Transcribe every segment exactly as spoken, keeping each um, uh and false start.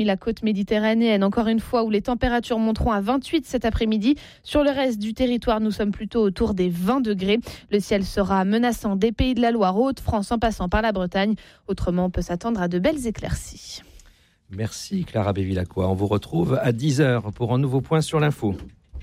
La côte méditerranéenne, encore une fois, où les températures monteront à vingt-huit cet après-midi. Sur le reste du territoire, nous sommes plutôt autour des vingt degrés. Le ciel sera menaçant des Pays de la Loire aux Hauts-de-France en passant par la Bretagne. Autrement, on peut s'attendre à de belles éclaircies. Merci Clara Bevilacqua. On vous retrouve à dix heures pour un nouveau point sur l'info.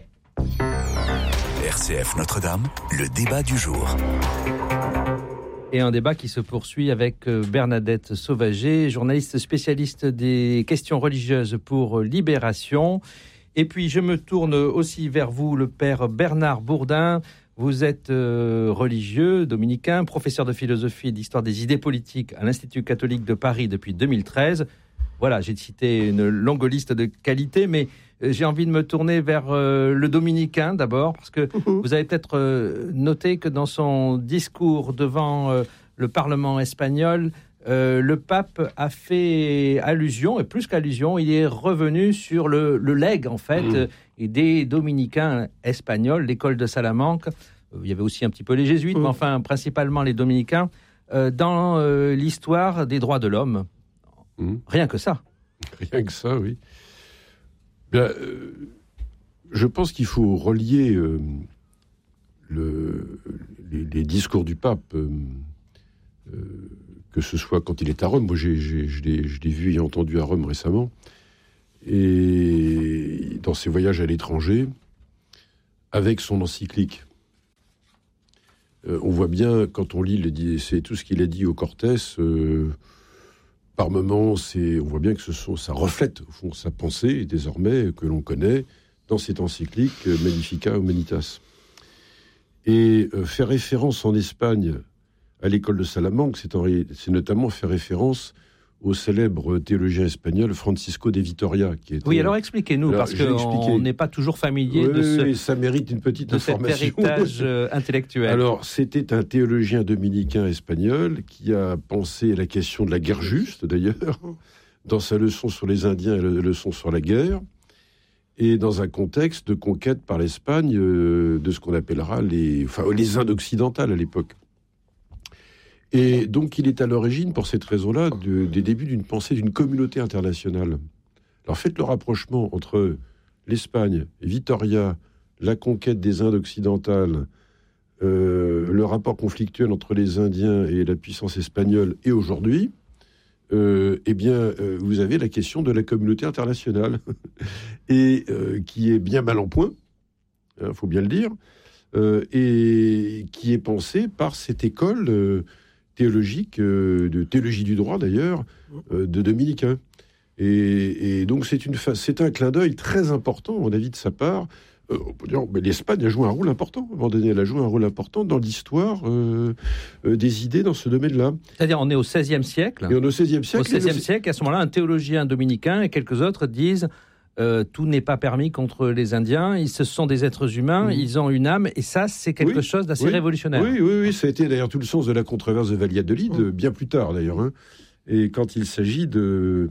R C F Notre-Dame, le débat du jour. Et un débat qui se poursuit avec Bernadette Sauvager, journaliste spécialiste des questions religieuses pour Libération. Et puis je me tourne aussi vers vous, le père Bernard Bourdin. Vous êtes euh, religieux, dominicain, professeur de philosophie et d'histoire des idées politiques à l'Institut catholique de Paris depuis deux mille treize. Voilà, j'ai cité une longue liste de qualités, mais j'ai envie de me tourner vers euh, le dominicain d'abord, parce que mmh. vous avez peut-être euh, noté que dans son discours devant euh, le Parlement espagnol, euh, le pape a fait allusion, et plus qu'allusion, il est revenu sur le, le legs, en fait, mmh. euh, des dominicains espagnols, l'école de Salamanque. Il y avait aussi un petit peu les jésuites, mmh. mais enfin, principalement les dominicains, euh, dans euh, l'histoire des droits de l'homme. Mmh. Rien que ça. Rien que ça, oui. Bien, euh, je pense qu'il faut relier euh, le, les, les discours du pape, euh, euh, que ce soit quand il est à Rome. Moi, j'ai, j'ai, je, l'ai, je l'ai vu et entendu à Rome récemment, et dans ses voyages à l'étranger, avec son encyclique. Euh, on voit bien, quand on lit, le, c'est tout ce qu'il a dit au Cortés, euh, par moments, c'est, on voit bien que ce sont, ça reflète, au fond, sa pensée, désormais, que l'on connaît, dans cette encyclique Magnificat Humanitas. Et euh, faire référence en Espagne à l'école de Salamanque, c'est, en, c'est notamment faire référence au célèbre théologien espagnol Francisco de Vitoria. Qui était, oui, alors expliquez-nous, alors, parce qu'on n'est pas toujours familier oui, de, ce, oui, ça mérite une petite de information. cet héritage intellectuel. Alors, c'était un théologien dominicain espagnol qui a pensé à la question de la guerre juste, d'ailleurs, dans sa leçon sur les Indiens et la leçon sur la guerre, et dans un contexte de conquête par l'Espagne euh, de ce qu'on appellera les, enfin, les Indes occidentales à l'époque. Et donc, il est à l'origine, pour cette raison-là, de, des débuts d'une pensée d'une communauté internationale. Alors, faites le rapprochement entre l'Espagne, Vitoria, la conquête des Indes occidentales, euh, le rapport conflictuel entre les Indiens et la puissance espagnole, et aujourd'hui, euh, eh bien, euh, vous avez la question de la communauté internationale, et euh, qui est bien mal en point, il hein, faut bien le dire, euh, et qui est pensée par cette école... Euh, théologique, euh, de théologie du droit d'ailleurs, euh, de dominicains. Et, et donc c'est, une fa- c'est un clin d'œil très important, à mon avis, de sa part. Euh, on peut dire, mais l'Espagne a joué un rôle important. À un moment donné, elle a joué un rôle important dans l'histoire euh, euh, des idées dans ce domaine-là. C'est-à-dire, on est au seizième siècle. Et on est au seizième siècle. Au seizième siècle, à ce moment-là, un théologien dominicain et quelques autres disent... Euh, tout n'est pas permis contre les Indiens, ils, ce sont des êtres humains, mmh. ils ont une âme, et ça, c'est quelque oui, chose d'assez oui, révolutionnaire. Oui, oui, oui, ça a été d'ailleurs tout le sens de la controverse de Valladolid, mmh. bien plus tard d'ailleurs. Hein. Et quand il s'agit de,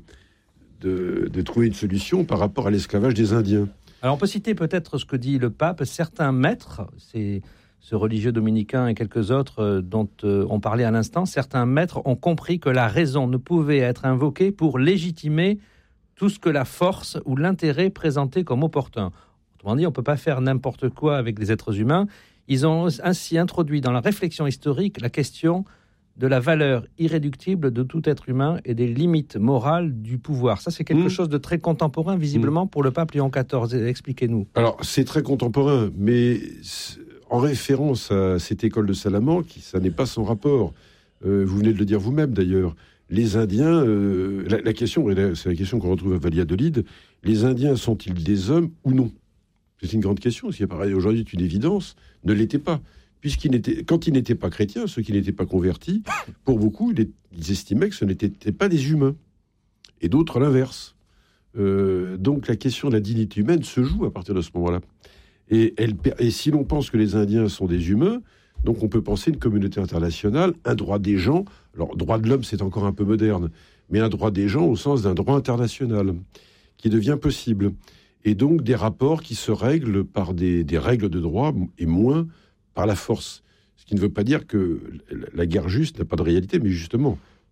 de, de trouver une solution par rapport à l'esclavage des Indiens. Alors on peut citer peut-être ce que dit le pape, certains maîtres, c'est ce religieux dominicain et quelques autres euh, dont euh, on parlait à l'instant, certains maîtres ont compris que la raison ne pouvait être invoquée pour légitimer tout ce que la force ou l'intérêt présentait comme opportun. Autrement dit, on ne peut pas faire n'importe quoi avec les êtres humains. Ils ont ainsi introduit dans la réflexion historique la question de la valeur irréductible de tout être humain et des limites morales du pouvoir. Ça, c'est quelque mmh. chose de très contemporain, visiblement, mmh. pour le pape Léon quatorze. Expliquez-nous. Alors, c'est très contemporain, mais en référence à cette école de Salamanque, ça n'est pas son rapport. Euh, vous venez de le dire vous-même, d'ailleurs. Les Indiens, euh, la, la question, c'est la question qu'on retrouve à Valladolid, les Indiens sont-ils des hommes ou non ? C'est une grande question, ce qui apparaît aujourd'hui est une évidence, ne l'était pas. Puisqu'ils n'étaient, quand ils n'étaient pas chrétiens, ceux qui n'étaient pas convertis, pour beaucoup, ils, ils estimaient que ce n'étaient pas des humains. Et d'autres, l'inverse. Euh, donc la question de la dignité humaine se joue à partir de ce moment-là. Et, elle, et si l'on pense que les Indiens sont des humains, donc on peut penser une communauté internationale, un droit des gens. Alors, droit de l'homme, c'est encore un peu moderne, mais un droit des gens au sens d'un droit international qui devient possible. Et donc des rapports qui se règlent par des, des règles de droit et moins par la force. Ce qui ne veut pas dire que la guerre juste n'a pas de réalité, mais justement,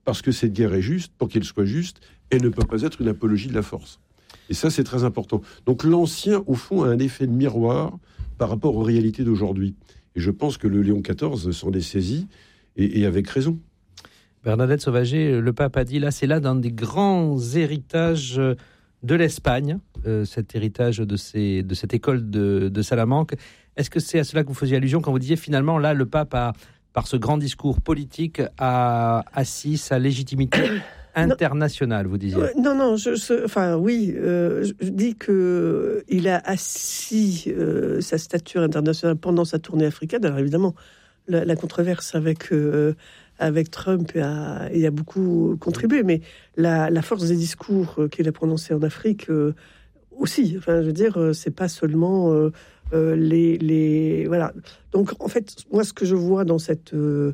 parce que cette guerre est juste, pour qu'elle soit juste, elle ne peut pas être une apologie de la force. Et ça, c'est très important. Donc l'ancien, au fond, a un effet de miroir par rapport aux réalités d'aujourd'hui. Et je pense que le Léon quatorze s'en est saisi, et, et avec raison. Bernadette Sauvager, le pape a dit, là, c'est là d'un des grands héritages de l'Espagne, euh, cet héritage de, ces, de cette école de, de Salamanque. Est-ce que c'est à cela que vous faisiez allusion quand vous disiez, finalement, là, le pape a, par ce grand discours politique, a assis sa légitimité internationale, vous disiez? Non, non, je, je, enfin oui, euh, je dis qu'il a assis euh, sa stature internationale pendant sa tournée africaine. Alors évidemment, la, la controverse avec, euh, avec Trump a, y a beaucoup contribué, mais la, la force des discours qu'il a prononcés en Afrique euh, aussi. Enfin, je veux dire, c'est pas seulement euh, euh, les, les... Voilà. Donc, en fait, moi, ce que je vois dans cette... Euh,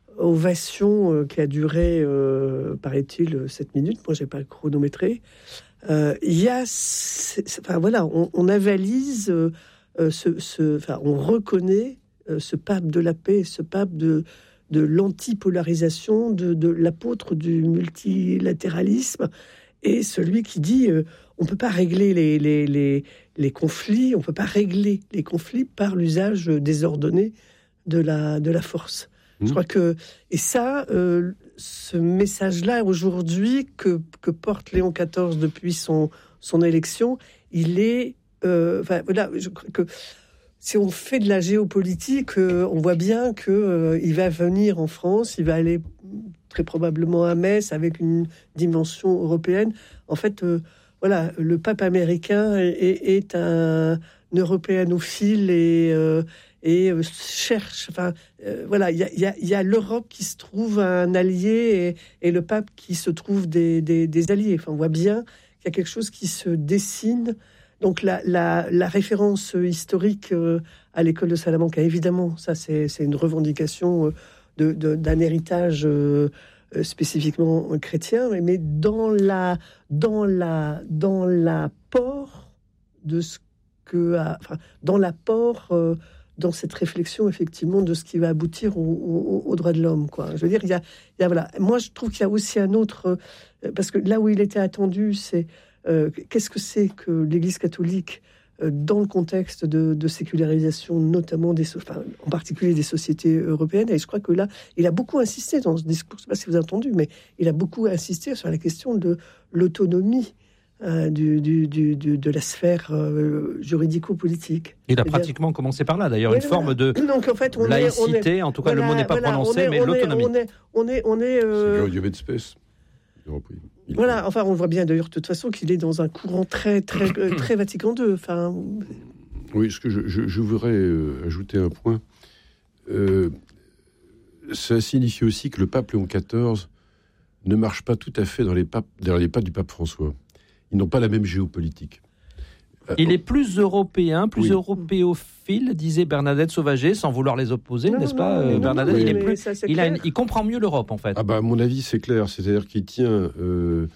ovation euh, qui a duré, euh, paraît-il, sept minutes. Moi, j'ai pas chronométré. Il euh, y a, c'est, c'est, enfin voilà, on, on avalise, euh, ce, ce, enfin, on reconnaît euh, ce pape de la paix, ce pape de de l'antipolarisation, de, de l'apôtre du multilatéralisme, et celui qui dit euh, on peut pas régler les, les les les conflits, on peut pas régler les conflits par l'usage désordonné de la de la force. Je crois que, et ça, euh, ce message-là, aujourd'hui, que, que porte Léon quatorze depuis son, son élection, il est... Euh, enfin, voilà, je crois que si on fait de la géopolitique, euh, on voit bien qu'il euh, va venir en France, il va aller très probablement à Metz avec une dimension européenne. En fait, euh, voilà, le pape américain est, est, est un européanophile et... Euh, et euh, cherche, enfin, euh, voilà, il y a, y a, y a l'Europe qui se trouve un allié et, et le pape qui se trouve des, des, des alliés. Enfin, on voit bien qu'il y a quelque chose qui se dessine. Donc, la, la, la référence historique euh, à l'école de Salamanque, évidemment, ça, c'est, c'est une revendication euh, de, de, d'un héritage euh, spécifiquement chrétien, mais dans la, dans la, dans l'apport de ce que, enfin, dans l'apport euh, dans cette réflexion, effectivement, de ce qui va aboutir aux au, au droits de l'homme, quoi. Je veux dire, il y a, il y a, voilà. Moi, je trouve qu'il y a aussi un autre... Euh, parce que là où il était attendu, c'est... Euh, qu'est-ce que c'est que l'Église catholique, euh, dans le contexte de, de sécularisation, notamment, des, enfin, en particulier des sociétés européennes. Et je crois que là, il a beaucoup insisté dans ce discours, je ne sais pas si vous avez entendu, mais il a beaucoup insisté sur la question de l'autonomie Euh, du, du, du, du, de la sphère euh, juridico-politique. Il a pratiquement dire... commencé par là, d'ailleurs, oui, une voilà. forme de Donc, en fait, on laïcité, est, on est, en tout cas voilà, le mot n'est pas voilà, prononcé, est, mais on l'autonomie. Est, on est... On est, euh... C'est d'espèce. Voilà, enfin, on voit bien d'ailleurs, de toute façon, qu'il est dans un courant très, très, très Vatican deux. Enfin... Oui, ce que je, je, je voudrais euh, ajouter un point. Euh, ça signifie aussi que le pape Léon quatorze ne marche pas tout à fait dans les, papes, dans les pas du pape François. Ils n'ont pas la même géopolitique. Il est plus européen, plus oui. européophile, disait Bernadette Sauvager, sans vouloir les opposer, non, n'est-ce non, pas, non, Bernadette non, il, est plus, ça, il, a une, il comprend mieux l'Europe, en fait. Ah bah, à mon avis, c'est clair. C'est-à-dire qu'il tient euh,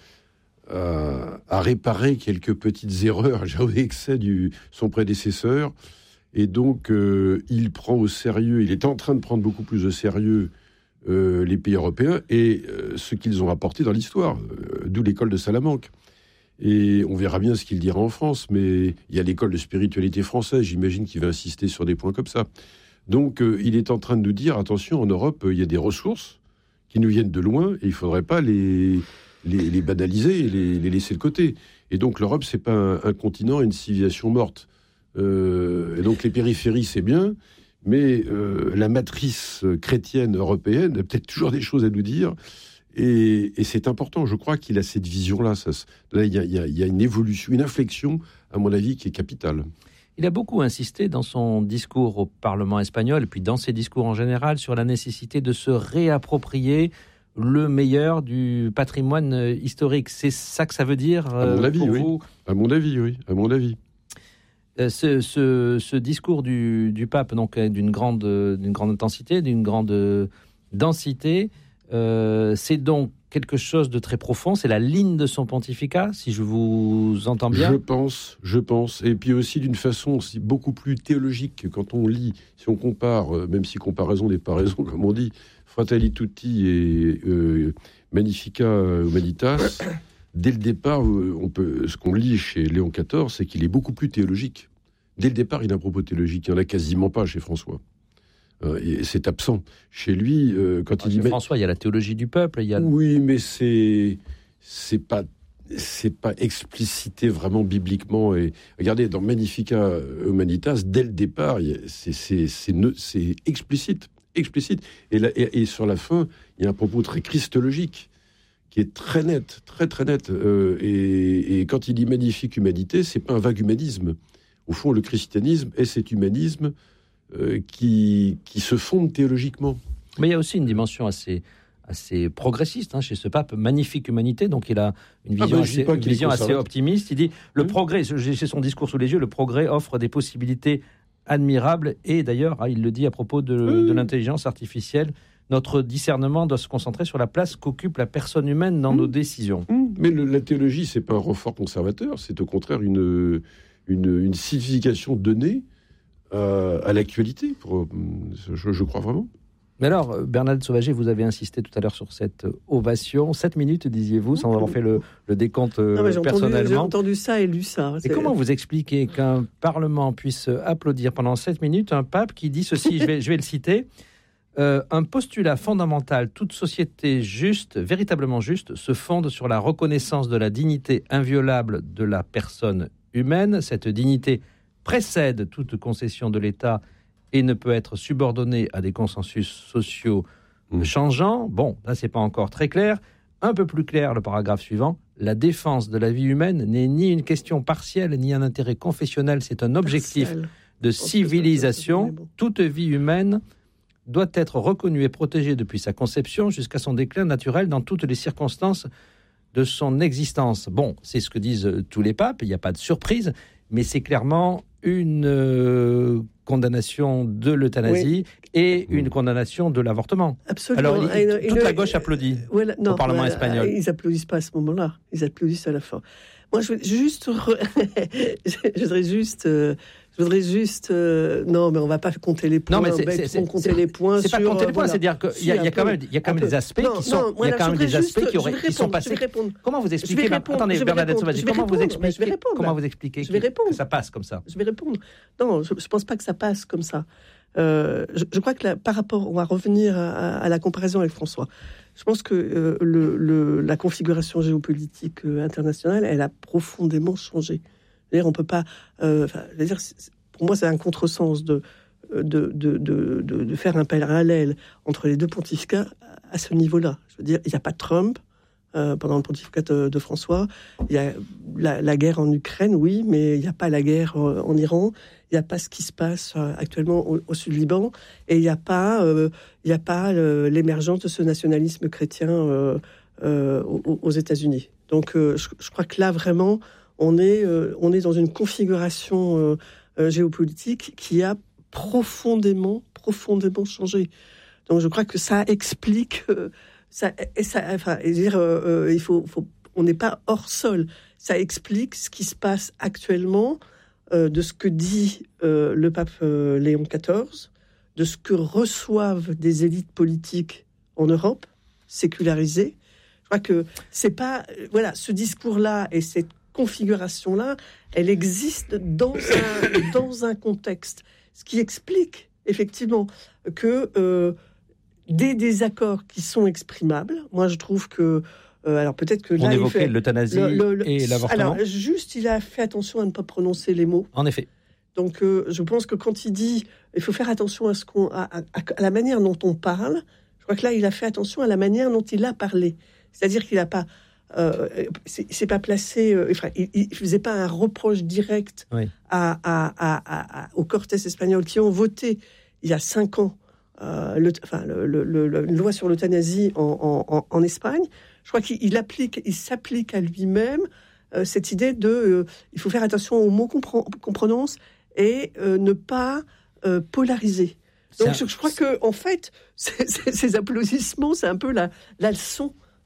à, à réparer quelques petites erreurs, j'ai excès du son prédécesseur. Et donc, euh, il prend au sérieux, il est en train de prendre beaucoup plus au sérieux euh, les pays européens et euh, ce qu'ils ont apporté dans l'histoire, euh, d'où l'école de Salamanque. Et on verra bien ce qu'il dira en France, mais il y a l'école de spiritualité française, j'imagine qu'il va insister sur des points comme ça. Donc, euh, il est en train de nous dire, attention, en Europe, il y a des ressources qui nous viennent de loin, et il ne faudrait pas les, les, les banaliser et les, les laisser de côté. Et donc, l'Europe, c'est pas un, un continent et une civilisation morte. Euh, et donc, les périphéries, c'est bien, mais euh, la matrice chrétienne européenne a peut-être toujours des choses à nous dire. Et, et c'est important, je crois qu'il a cette vision-là. Ça, là, il y a, il y a, il y a une évolution, une inflexion, à mon avis, qui est capitale. Il a beaucoup insisté dans son discours au Parlement espagnol, et puis dans ses discours en général, sur la nécessité de se réapproprier le meilleur du patrimoine historique. C'est ça que ça veut dire à mon avis, pour oui. vous ? À mon avis, oui. À mon avis. Ce, ce, ce discours du, du pape, donc d'une grande, d'une grande intensité, d'une grande densité, Euh, c'est donc quelque chose de très profond. C'est la ligne de son pontificat, si je vous entends bien. Je pense, je pense. Et puis aussi d'une façon aussi beaucoup plus théologique. Quand on lit, si on compare, euh, même si comparaison n'est pas raison, comme on dit, Fratelli Tutti et euh, Magnificat Humanitas, dès le départ, euh, on peut, ce qu'on lit chez Léon quatorze, c'est qu'il est beaucoup plus théologique. Dès le départ, il a un propos théologique. Il n'y en a quasiment pas chez François. Euh, et c'est absent. Chez lui, euh, quand ah, il dit... François, il y a la théologie du peuple. Il y a... Oui, mais c'est, c'est pas... c'est pas explicité vraiment bibliquement. Et regardez, dans Magnificat Humanitas, dès le départ, c'est, c'est, c'est, c'est explicite, explicite. Et, là, et, et sur la fin, il y a un propos très christologique qui est très net, très très net. Euh, et, et quand il dit magnifique humanité, c'est pas un vague humanisme. Au fond, le christianisme est cet humanisme euh, qui, qui se fonde théologiquement. Mais il y a aussi une dimension assez... assez progressiste hein, chez ce pape, magnifique humanité, donc il a une vision, ah ben, assez, une vision assez optimiste. Il dit, le oui. progrès, j'ai son discours sous les yeux, le progrès offre des possibilités admirables, et d'ailleurs, hein, il le dit à propos de, oui. de l'intelligence artificielle, notre discernement doit se concentrer sur la place qu'occupe la personne humaine dans mmh. nos décisions. Mmh. Mais le, la théologie, c'est pas un renfort conservateur, c'est au contraire une, une, une signification donnée à, à l'actualité, pour, je, je crois vraiment. Mais alors, Bernadette Sauvager, vous avez insisté tout à l'heure sur cette ovation. Sept minutes, disiez-vous, sans avoir fait le, le décompte non, mais j'ai personnellement. Entendu, j'ai entendu ça et lu ça. Et comment vous expliquez qu'un Parlement puisse applaudir pendant sept minutes un pape qui dit ceci, je, vais, je vais le citer, euh, un postulat fondamental, toute société juste, véritablement juste, se fonde sur la reconnaissance de la dignité inviolable de la personne humaine. Cette dignité précède toute concession de l'État et ne peut être subordonné à des consensus sociaux mmh. changeants. Bon, là, c'est pas encore très clair. Un peu plus clair, le paragraphe suivant. La défense de la vie humaine n'est ni une question partielle, ni un intérêt confessionnel. C'est un objectif partiel. De civilisation. Toute vie humaine doit être reconnue et protégée depuis sa conception jusqu'à son déclin naturel dans toutes les circonstances de son existence. Bon, c'est ce que disent tous les papes. Il n'y a pas de surprise, mais c'est clairement une euh, condamnation de l'euthanasie oui. et une condamnation de l'avortement. Absolument. Alors, il, il, toute il, la gauche applaudit euh, voilà, non, au Parlement voilà, espagnol. Ils applaudissent pas à ce moment-là. Ils applaudissent à la fin. Moi, je voudrais juste... Re... je voudrais juste... Euh... Je voudrais juste... Euh, non, mais on ne va pas compter les points. Non, mais c'est, c'est, c'est, compter les points c'est sur, pas compter les points, voilà. c'est-à-dire qu'il y a, y a quand même, y a quand même des aspects non, qui sont... Non, voilà, il y a quand même des aspects qui, auraient, qui sont passés... Comment vous expliquez... Répondre, Attendez, Bernadette Sauvager, comment vous expliquez, comment vous expliquez que, que ça passe comme ça? Je vais répondre. Non, je ne pense pas que ça passe comme ça. Euh, je, je crois que la, par rapport... On va revenir à, à la comparaison avec François. Je pense que euh, le, le, la configuration géopolitique euh, internationale, elle a profondément changé. C'est-à-dire, on ne peut pas... Euh, c'est-à-dire, pour moi, c'est un contresens de, de, de, de, de, de faire un parallèle entre les deux pontificats à ce niveau-là. Je veux dire, il n'y a pas de Trump euh, pendant le pontificat de, de François. Il y a la, la guerre en Ukraine, oui, mais il n'y a pas la guerre en Iran. Il n'y a pas ce qui se passe actuellement au, au sud-Liban. Et il n'y a pas, euh, il n'y a pas le, l'émergence de ce nationalisme chrétien euh, euh, aux, aux États-Unis. Donc, euh, je, je crois que là, vraiment, on est, euh, on est dans une configuration... Euh, géopolitique qui a profondément, profondément changé. Donc je crois que ça explique, euh, ça, et ça, enfin, et dire, euh, il faut, faut, on n'est pas hors sol. Ça explique ce qui se passe actuellement, euh, de ce que dit euh, le pape euh, Léon quatorze, de ce que reçoivent des élites politiques en Europe, sécularisées. Je crois que c'est pas, voilà, ce discours-là et cette configuration-là, elle existe dans un, dans un contexte. Ce qui explique, effectivement, que euh, des désaccords qui sont exprimables, moi je trouve que... Euh, alors peut-être que là, on évoquait fait, l'euthanasie le, le, le, et l'avortement. Alors, juste, il a fait attention à ne pas prononcer les mots. En effet. Donc, euh, je pense que quand il dit... Il faut faire attention à, ce qu'on, à, à, à la manière dont on parle. Je crois que là, il a fait attention à la manière dont il a parlé. C'est-à-dire qu'il n'a pas... Euh, c'est, c'est pas placé, euh, enfin, il, il faisait pas un reproche direct oui. à, à, à, à, aux Cortes espagnols qui ont voté il y a cinq ans euh, le, enfin, le, le, le, une loi sur l'euthanasie en, en, en Espagne. Je crois qu'il applique, il s'applique à lui-même euh, cette idée de, euh, il faut faire attention aux mots qu'on, qu'on prononce et euh, ne pas euh, polariser. Donc, je, je crois que en fait, c'est, c'est, ces applaudissements, c'est un peu la, la leçon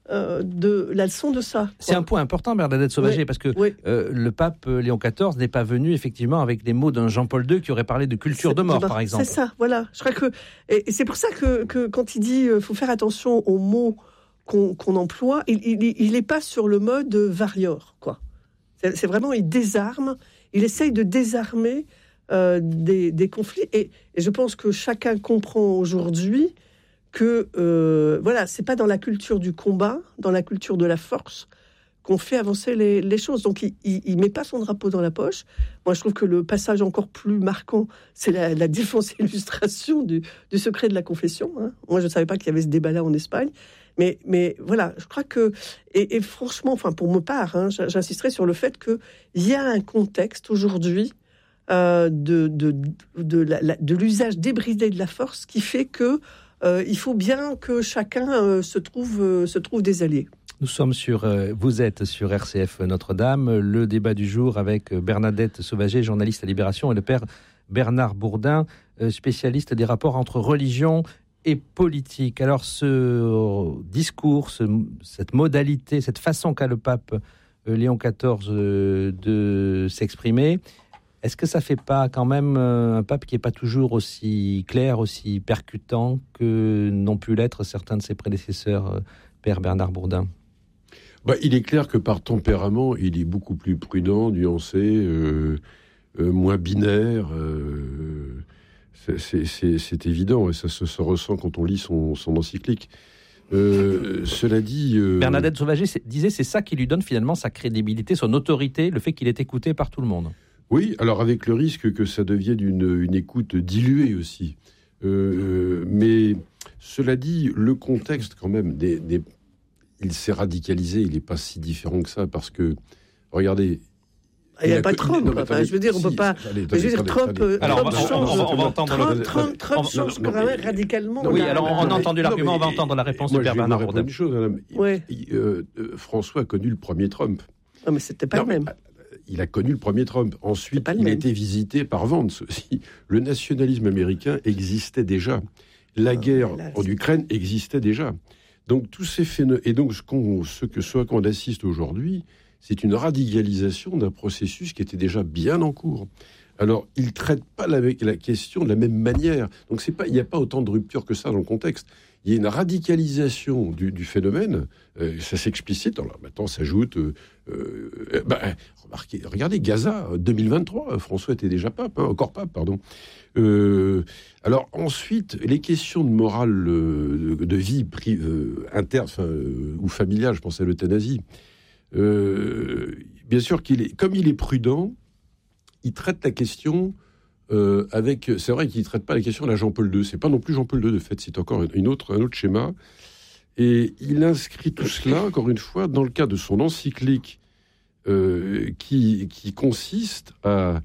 euh, de la leçon de ça. C'est quoi. un point important, Bernadette Sauvager, oui, parce que oui. euh, le pape Léon quatorze n'est pas venu effectivement avec les mots d'un Jean-Paul deux qui aurait parlé de culture c'est, de mort, bah, par exemple. C'est ça, voilà. Je crois que et, et c'est pour ça que, que quand il dit qu'il euh, faut faire attention aux mots qu'on, qu'on emploie, il n'est pas sur le mode varior, quoi. C'est, c'est vraiment, il désarme, il essaye de désarmer euh, des, des conflits. Et, et je pense que chacun comprend aujourd'hui que euh, voilà, c'est pas dans la culture du combat, dans la culture de la force, qu'on fait avancer les, les choses. Donc, il, il, il met pas son drapeau dans la poche. Moi, je trouve que le passage encore plus marquant, c'est la, la défense illustration du, du secret de la confession. Hein. Moi, je ne savais pas qu'il y avait ce débat-là en Espagne. Mais, mais voilà, je crois que... Et, et franchement, enfin, pour ma part, hein, j'insisterai sur le fait qu'il y a un contexte aujourd'hui euh, de, de, de, de, la, de l'usage débridé de la force qui fait que Euh, il faut bien que chacun euh, se, trouve, euh, se trouve des alliés. Nous sommes sur, euh, vous êtes sur R C F Notre-Dame, le débat du jour avec Bernadette Sauvager, journaliste à Libération, et le père Bernard Bourdin, euh, spécialiste des rapports entre religion et politique. Alors ce discours, ce, cette modalité, cette façon qu'a le pape euh, Léon quatorze euh, de s'exprimer, est-ce que ça ne fait pas quand même un pape qui n'est pas toujours aussi clair, aussi percutant que n'ont pu l'être certains de ses prédécesseurs, Père Bernard Bourdin ? Bah, il est clair que par tempérament, il est beaucoup plus prudent, nuancé, euh, euh, moins binaire. Euh, c'est, c'est, c'est, c'est évident et ça se, se ressent quand on lit son, son encyclique. Euh, cela dit... Euh... Bernadette Sauvager disait c'est ça qui lui donne finalement sa crédibilité, son autorité, le fait qu'il est écouté par tout le monde. Oui, alors avec le risque que ça devienne une, une écoute diluée aussi. Euh, mais cela dit, le contexte quand même, des, des, il s'est radicalisé, il n'est pas si différent que ça, parce que, regardez... Il n'y a, a pas de Trump, non, enfin, je veux dire, on ne si, peut pas... Allez, attendez, je veux dire, Trump, allez, alors, Trump on, change, on, on va entendre Trump, le... Trump, Trump on, change non, quand même radicalement. Non, oui, alors on a entendu l'argument, non, mais, on va entendre la réponse moi, du Père Bernard Bourdin. Une chose, madame, ouais. il, euh, François a connu le premier Trump. Non, mais c'était pas non, le même. Il a connu le premier Trump. Ensuite, il a été visité par Vance aussi. Le nationalisme américain existait déjà. La ah, guerre là, en Ukraine existait déjà. Donc, tous ces phénomènes... Et donc, ce, qu'on, ce que ce qu'on assiste aujourd'hui, c'est une radicalisation d'un processus qui était déjà bien en cours. Alors, il ne traite pas la, la question de la même manière. Donc, c'est pas, il n'y a pas autant de rupture que ça dans le contexte. Il y a une radicalisation du, du phénomène, euh, ça s'explicite. Alors maintenant, s'ajoute, euh, euh, bah, remarquez, regardez Gaza, deux mille vingt-trois, François était déjà pape, hein, encore pape, pardon. Euh, alors ensuite, les questions de morale, euh, de, de vie pri, euh, interne euh, ou familiale, je pense à l'euthanasie. Euh, bien sûr qu'il est, comme il est prudent, il traite la question. Euh, avec, c'est vrai qu'il ne traite pas la question de la Jean-Paul deux. C'est pas non plus Jean-Paul deux, de fait. C'est encore une autre, un autre schéma. Et il inscrit tout cela, encore une fois, dans le cadre de son encyclique euh, qui, qui consiste à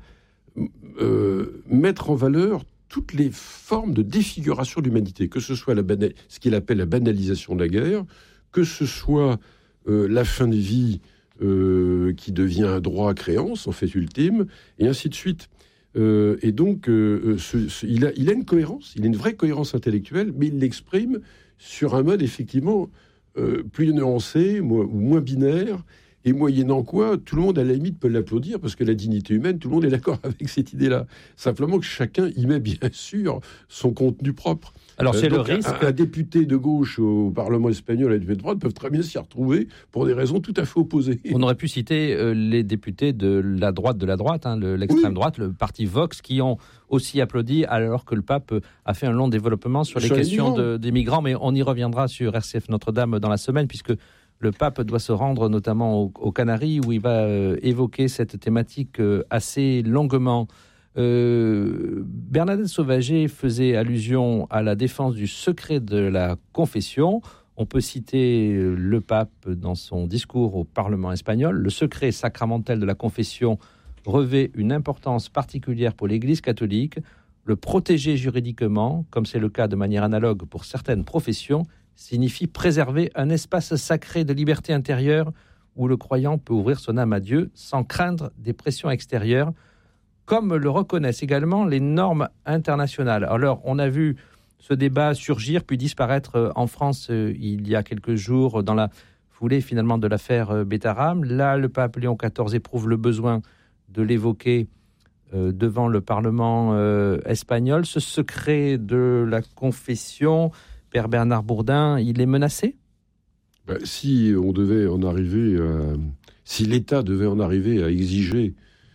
euh, mettre en valeur toutes les formes de défiguration de l'humanité, que ce soit la banal, ce qu'il appelle la banalisation de la guerre, que ce soit euh, la fin de vie euh, qui devient un droit à créance, en fait ultime, et ainsi de suite. Euh, et donc, euh, ce, ce, il, a, il a une cohérence, il a une vraie cohérence intellectuelle, mais il l'exprime sur un mode effectivement euh, plus nuancé, moins, ou moins binaire, et moyennant quoi, tout le monde à la limite peut l'applaudir, parce que la dignité humaine, tout le monde est d'accord avec cette idée-là. Simplement que chacun y met bien sûr son contenu propre. Alors c'est euh, donc, le risque. Un, un député de gauche au Parlement espagnol et un député de droite peuvent très bien s'y retrouver pour des raisons tout à fait opposées. On aurait pu citer euh, les députés de la droite de la droite, hein, le, l'extrême oui. droite, le parti Vox, qui ont aussi applaudi alors que le pape a fait un long développement sur les sur questions les de, des migrants. Mais on y reviendra sur R C F Notre-Dame dans la semaine, puisque le pape doit se rendre notamment aux, aux Canaries, où il va euh, évoquer cette thématique euh, assez longuement. Euh, Bernadette Sauvager faisait allusion à la défense du secret de la confession. On peut citer le pape dans son discours au Parlement espagnol. Le secret sacramentel de la confession revêt une importance particulière pour l'Église catholique. Le protéger juridiquement, comme c'est le cas de manière analogue pour certaines professions, signifie préserver un espace sacré de liberté intérieure où le croyant peut ouvrir son âme à Dieu sans craindre des pressions extérieures, comme le reconnaissent également les normes internationales. Alors, on a vu ce débat surgir puis disparaître en France euh, il y a quelques jours dans la foulée finalement de l'affaire euh, Betaram. Là, le pape Léon quatorze éprouve le besoin de l'évoquer euh, devant le Parlement euh, espagnol. Ce secret de la confession, Père Bernard Bourdin, il est menacé ? Ben, si on devait en arriver, à, si l'État devait en arriver à exiger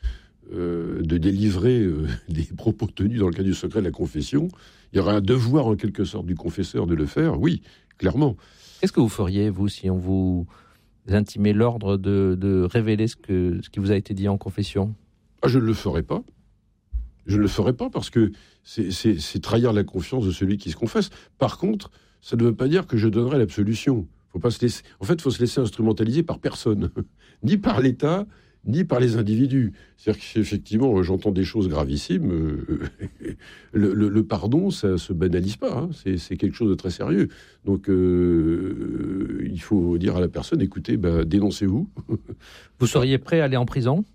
euh, de délivrer euh, des propos tenus dans le cadre du secret de la confession, il y aurait un devoir en quelque sorte du confesseur de le faire, oui, clairement. Qu'est-ce que vous feriez, vous, si on vous intimait l'ordre de, de révéler ce, que, ce qui vous a été dit en confession ? Ah, je ne le ferai pas. Je ne le ferai pas parce que c'est, c'est, c'est trahir la confiance de celui qui se confesse. Par contre, ça ne veut pas dire que je donnerai l'absolution. Faut pas se laisser... En fait, il faut se laisser instrumentaliser par personne, ni par l'État, ni par les individus. C'est-à-dire qu'effectivement, j'entends des choses gravissimes. Euh, le, le, le pardon, ça ne se banalise pas. Hein. C'est, c'est quelque chose de très sérieux. Donc, euh, il faut dire à la personne, écoutez, bah, dénoncez-vous. Vous seriez prêt à aller en prison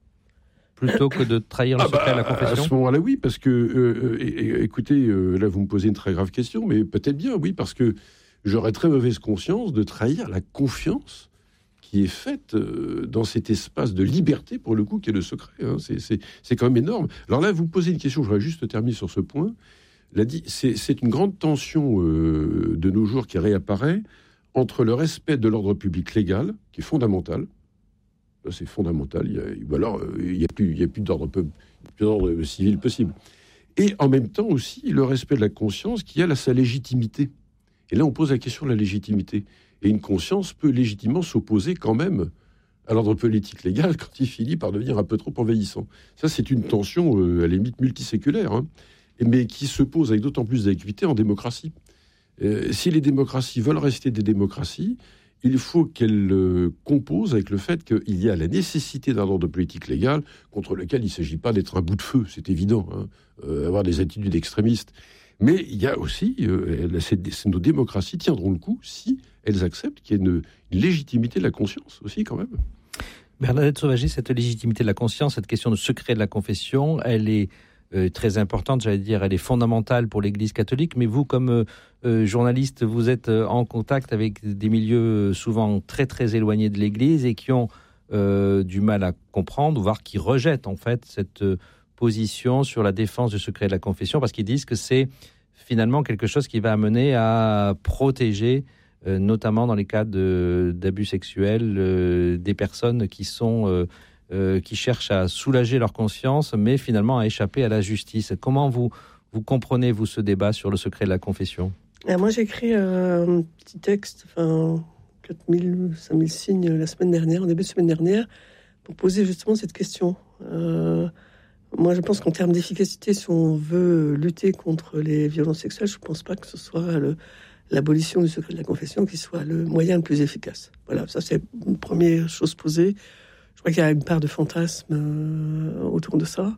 plutôt que de trahir le ah secret bah, de la confession ? À ce moment-là, oui, parce que, euh, euh, écoutez, euh, là, vous me posez une très grave question, mais peut-être bien, oui, parce que j'aurais très mauvaise conscience de trahir la confiance qui est faite euh, dans cet espace de liberté, pour le coup, qui est le secret. Hein. C'est, c'est, c'est quand même énorme. Alors là, vous me posez une question, je voudrais juste terminer sur ce point. Là, c'est, c'est une grande tension euh, de nos jours qui réapparaît entre le respect de l'ordre public légal, qui est fondamental. Là, c'est fondamental. Il y a, ou alors, euh, il n'y a plus, il y a plus d'ordre, plus d'ordre civil possible. Et en même temps aussi, le respect de la conscience qui a sa légitimité. Et là, on pose la question de la légitimité. Et une conscience peut légitimement s'opposer quand même à l'ordre politique légal quand il finit par devenir un peu trop envahissant. Ça, c'est une tension, euh, à la limite, multiséculaire, hein, mais qui se pose avec d'autant plus d'acuité en démocratie. Euh, si les démocraties veulent rester des démocraties, il faut qu'elles euh, composent avec le fait qu'il y a la nécessité d'un ordre politique légal contre lequel il ne s'agit pas d'être un bout de feu, c'est évident, hein, euh, avoir des attitudes extrémistes. Mais il y a aussi, euh, nos démocraties tiendront le coup si elles acceptent qu'il y ait une, une légitimité de la conscience aussi quand même. Bernadette Sauvager, cette légitimité de la conscience, cette question de secret de la confession, elle est euh, très importante, j'allais dire, elle est fondamentale pour l'Église catholique, mais vous, comme euh, euh, journaliste, vous êtes euh, en contact avec des milieux souvent très très éloignés de l'Église et qui ont euh, du mal à comprendre, voire qui rejettent en fait cette euh, position sur la défense du secret de la confession, parce qu'ils disent que c'est finalement quelque chose qui va amener à protéger, euh, notamment dans les cas de, d'abus sexuels, euh, des personnes qui sont euh, euh, qui cherchent à soulager leur conscience, mais finalement à échapper à la justice. Comment vous vous comprenez vous ce débat sur le secret de la confession ? Et moi, j'ai écrit un petit texte, enfin quatre mille, cinq mille signes la semaine dernière, en début de semaine dernière, pour poser justement cette question. Euh, Moi, je pense qu'en termes d'efficacité, si on veut lutter contre les violences sexuelles, je ne pense pas que ce soit le, l'abolition du secret de la confession qui soit le moyen le plus efficace. Voilà, ça c'est une première chose posée. Je crois qu'il y a une part de fantasme euh, autour de ça.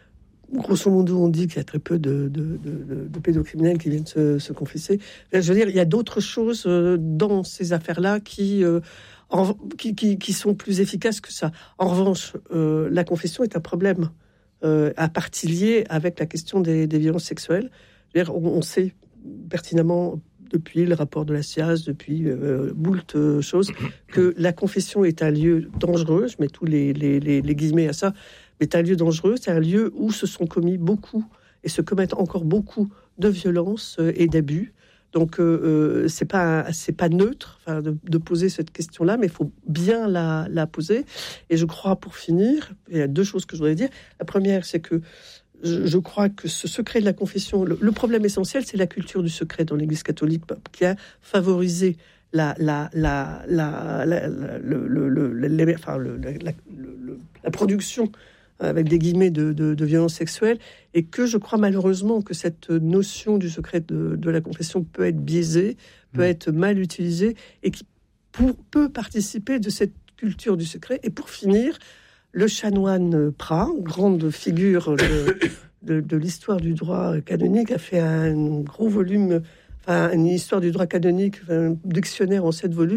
Grosso modo, on dit qu'il y a très peu de, de, de, de pédocriminels qui viennent se, se confesser. Je veux dire, il y a d'autres choses euh, dans ces affaires-là qui... Euh, en, qui, qui, qui sont plus efficaces que ça. En revanche, euh, la confession est un problème. Euh, à partie liée avec la question des, des violences sexuelles. On, on sait pertinemment, depuis le rapport de la C I A S, depuis euh, moult euh, choses, que la confession est un lieu dangereux, je mets tous les, les, les, les guillemets à ça, mais c'est un lieu dangereux, c'est un lieu où se sont commis beaucoup, et se commettent encore beaucoup de violences euh, et d'abus. Donc, euh, euh, c'est pas c'est pas neutre, enfin, de, de poser cette question-là, mais il faut bien la, la poser. Et je crois, pour finir, il y a deux choses que je voudrais dire. La première, c'est que je, je crois que ce secret de la confession, le, le problème essentiel, c'est la culture du secret dans l'Église catholique, qui a favorisé la la la la la, la, le, le, le, enfin, le, la, la, le, la production avec des guillemets de, de, de violence sexuelle, et que je crois malheureusement que cette notion du secret de, de la confession peut être biaisée, peut mmh. être mal utilisée, et qui pour, peut participer de cette culture du secret. Et pour finir, le chanoine Prat, grande figure de, de, de l'histoire du droit canonique, a fait un gros volume, enfin une histoire du droit canonique, un dictionnaire en sept volumes,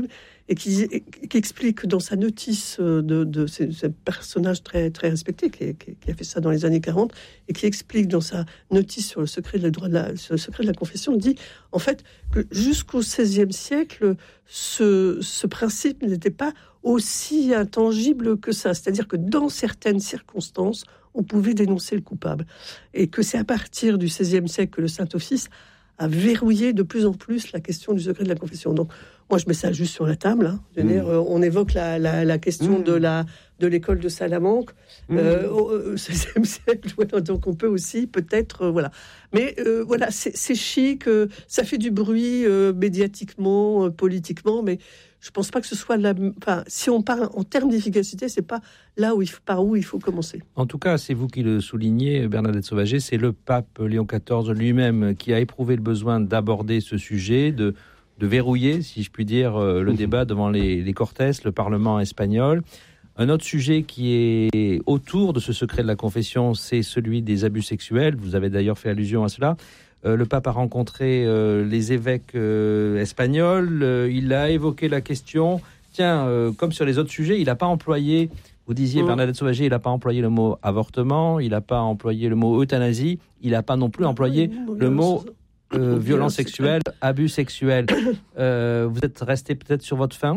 et qui, qui explique dans sa notice de, de ce, ce personnage très, très respecté, qui, qui, qui a fait ça dans les années quarante, et qui explique dans sa notice sur le secret de la, droit de la, sur le secret de la confession, il dit en fait que jusqu'au seizième siècle, ce, ce principe n'était pas aussi intangible que ça. C'est-à-dire que dans certaines circonstances, on pouvait dénoncer le coupable. Et que c'est à partir du seizième siècle que le Saint-Office a verrouillé de plus en plus la question du secret de la confession. Donc, moi, je mets ça juste sur la table. Hein. Je veux mmh. dire, euh, on évoque la, la, la question mmh. de, la, de l'école de Salamanque mmh. euh, au seizième siècle. Voilà, donc, on peut aussi peut-être... Euh, voilà. Mais euh, voilà, c'est, c'est chic, euh, ça fait du bruit euh, médiatiquement, euh, politiquement, mais je ne pense pas que ce soit... La, enfin, si on parle en termes d'efficacité, ce n'est pas là où il faut, par où il faut commencer. En tout cas, c'est vous qui le soulignez, Bernadette Sauvager, c'est le pape Léon quatorze lui-même qui a éprouvé le besoin d'aborder ce sujet, de... de verrouiller, si je puis dire, euh, le mmh. débat devant les, les Cortes, le Parlement espagnol. Un autre sujet qui est autour de ce secret de la confession, c'est celui des abus sexuels. Vous avez d'ailleurs fait allusion à cela. Euh, le pape a rencontré euh, les évêques euh, espagnols. Euh, il a évoqué la question. Tiens, euh, comme sur les autres sujets, il n'a pas employé, vous disiez mmh. Bernadette Sauvager, il n'a pas employé le mot avortement, il n'a pas employé le mot euthanasie, il n'a pas non plus employé mmh. le mot... Euh, violence sexuelle, abus sexuels. Euh, vous êtes resté peut-être sur votre faim ?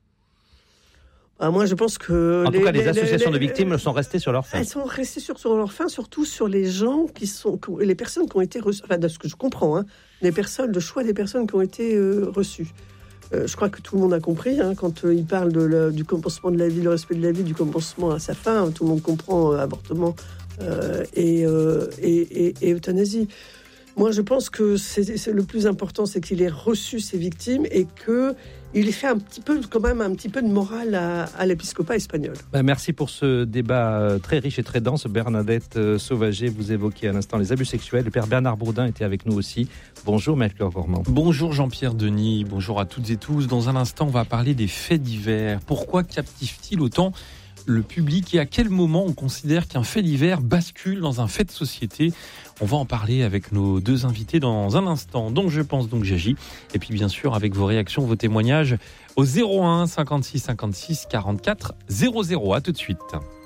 Ah, moi, je pense que... En les, tout cas, les, les associations les, de victimes les, sont restées sur leur faim. Elles sont restées sur, sur leur faim, surtout sur les gens qui sont... Les personnes qui ont été reçues... Enfin, de ce que je comprends, hein, les personnes, le choix des personnes qui ont été euh, reçues. Euh, je crois que tout le monde a compris, hein, quand euh, il parle de la, du compensement de la vie, le respect de la vie, du compensement à sa fin, hein, tout le monde comprend euh, avortement euh, et, euh, et, et, et euthanasie. Moi, je pense que c'est, c'est le plus important, c'est qu'il ait reçu ses victimes et qu'il ait fait un petit peu, quand même, un petit peu de morale à, à l'épiscopat espagnol. Ben, merci pour ce débat très riche et très dense. Bernadette Sauvager, vous évoquiez à l'instant les abus sexuels. Le père Bernard Bourdin était avec nous aussi. Bonjour, Maître Gormand. Bonjour Jean-Pierre Denis, bonjour à toutes et tous. Dans un instant, on va parler des faits divers. Pourquoi captive-t-il autant le public et à quel moment on considère qu'un fait divers bascule dans un fait de société? On va en parler avec nos deux invités dans un instant. Donc je pense, donc j'agis. Et puis bien sûr avec vos réactions, vos témoignages au zéro un cinquante-six cinquante-six quarante-quatre zéro zéro. À tout de suite.